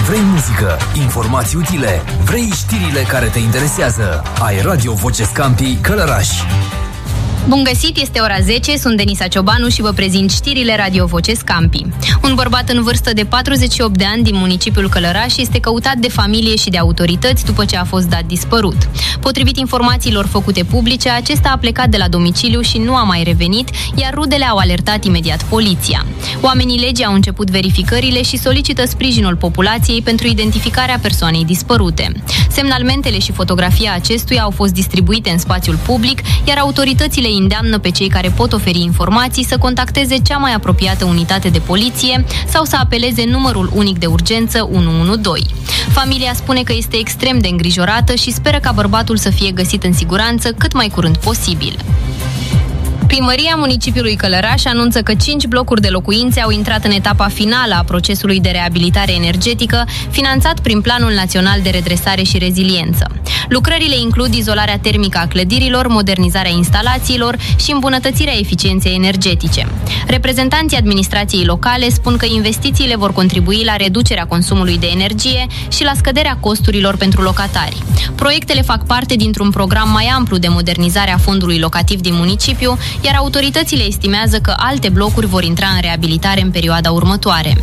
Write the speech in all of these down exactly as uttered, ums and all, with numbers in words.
Vrei muzică, informații utile, vrei știrile care te interesează. Ai Radio Voce Scampi Călăraș. Bun găsit, este ora zece, sunt Denisa Ciobanu și vă prezint știrile Radio Voce Scampi. Un bărbat în vârstă de patruzeci și opt de ani din municipiul Călăraș este căutat de familie și de autorități după ce a fost dat dispărut. Potrivit informațiilor făcute publice, acesta a plecat de la domiciliu și nu a mai revenit, iar rudele au alertat imediat poliția. Oamenii legii au început verificările și solicită sprijinul populației pentru identificarea persoanei dispărute. Semnalmentele și fotografia acestuia au fost distribuite în spațiul public, iar autoritățile îndeamnă pe cei care pot oferi informații să contacteze cea mai apropiată unitate de poliție sau să apeleze numărul unic de urgență unu unu doi. Familia spune că este extrem de îngrijorată și speră ca bărbatul să fie găsit în siguranță cât mai curând posibil. Primăria municipiului Călăraș anunță că cinci blocuri de locuințe au intrat în etapa finală a procesului de reabilitare energetică, finanțat prin Planul Național de Redresare și Reziliență. Lucrările includ izolarea termică a clădirilor, modernizarea instalațiilor și îmbunătățirea eficienței energetice. Reprezentanții administrației locale spun că investițiile vor contribui la reducerea consumului de energie și la scăderea costurilor pentru locatari. Proiectele fac parte dintr-un program mai amplu de modernizare a fondului locativ din municipiu, iar autoritățile estimează că alte blocuri vor intra în reabilitare în perioada următoare.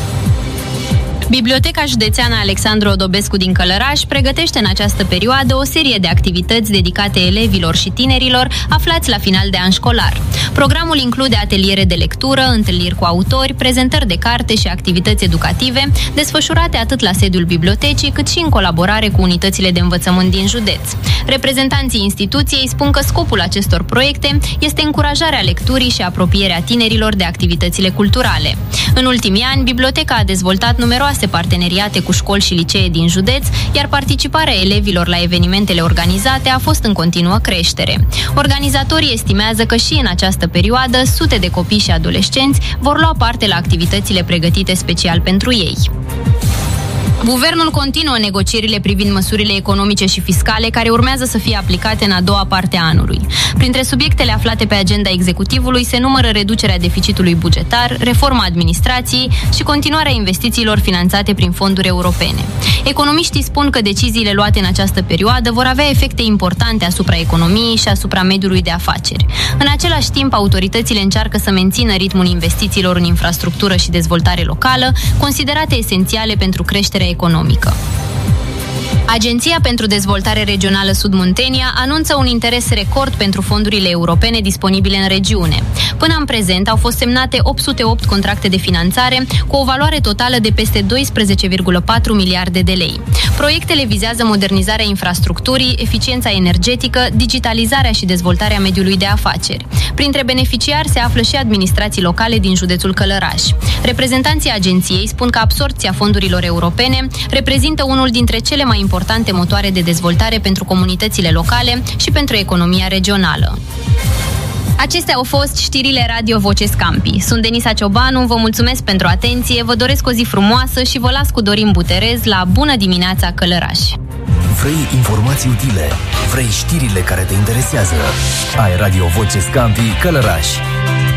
Biblioteca Județeană Alexandru Odobescu din Călăraș pregătește în această perioadă o serie de activități dedicate elevilor și tinerilor aflați la final de an școlar. Programul include ateliere de lectură, întâlniri cu autori, prezentări de carte și activități educative, desfășurate atât la sediul bibliotecii, cât și în colaborare cu unitățile de învățământ din județ. Reprezentanții instituției spun că scopul acestor proiecte este încurajarea lecturii și apropierea tinerilor de activitățile culturale. În ultimii ani, biblioteca a dezvoltat numeroase parteneriate cu școli și licee din județ, iar participarea elevilor la evenimentele organizate a fost în continuă creștere. Organizatorii estimează că și în această perioadă sute de copii și adolescenți vor lua parte la activitățile pregătite special pentru ei. Guvernul continuă negocierile privind măsurile economice și fiscale care urmează să fie aplicate în a doua parte a anului. Printre subiectele aflate pe agenda executivului se numără reducerea deficitului bugetar, reforma administrației și continuarea investițiilor finanțate prin fonduri europene. Economiștii spun că deciziile luate în această perioadă vor avea efecte importante asupra economiei și asupra mediului de afaceri. În același timp, autoritățile încearcă să mențină ritmul investițiilor în infrastructură și dezvoltare locală, considerate esențiale pentru creșterea economică. Agenția pentru Dezvoltare Regională Sud-Muntenia anunță un interes record pentru fondurile europene disponibile în regiune. Până în prezent au fost semnate opt sute opt contracte de finanțare cu o valoare totală de peste doisprezece virgulă patru miliarde de lei. Proiectele vizează modernizarea infrastructurii, eficiența energetică, digitalizarea și dezvoltarea mediului de afaceri. Printre beneficiari se află și administrații locale din județul Călăraș. Reprezentanții agenției spun că absorbția fondurilor europene reprezintă unul dintre cele mai importante motoare de dezvoltare pentru comunitățile locale și pentru economia regională. Acestea au fost știrile Radio Voce Scampi. Sunt Denisa Ciobanu, vă mulțumesc pentru atenție, vă doresc o zi frumoasă și vă las cu Dorin Buterez la Bună dimineața Călăraș! Vrei informații utile? Vrei știrile care te interesează? Ai Radio Voce Scampi Călăraș.